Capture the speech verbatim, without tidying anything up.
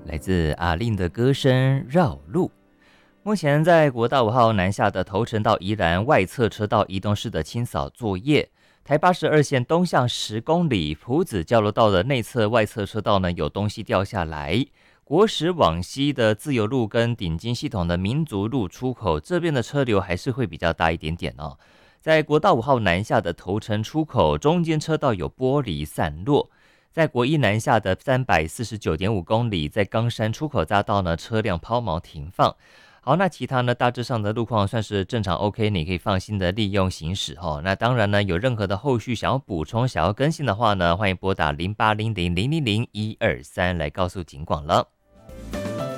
来自阿令的歌声绕路。目前在国道五号南下的头城到宜兰外侧车道移动式的清扫作业，台八十二线东向十公里埔子交流道的内侧外侧车道呢有东西掉下来，国十往西的自由路跟顶金系统的民族路出口这边的车流还是会比较大一点点哦。在国道五号南下的头城出口中间车道有玻璃散落，在国一南下的三百四十九点五公里，在冈山出口匝道呢车辆抛锚停放。好，那其他呢大致上的路况算是正常 OK， 你可以放心的利用行驶哦。那当然呢，有任何的后续想要补充、想要更新的话呢，欢迎拨打零八零零零零零一二三来告诉警广了。